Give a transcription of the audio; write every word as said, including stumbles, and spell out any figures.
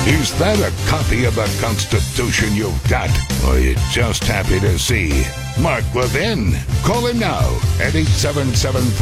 Is that a copy of the Constitution you've got? Or are you just happy to see Mark Levin? Call him now at eight seven seven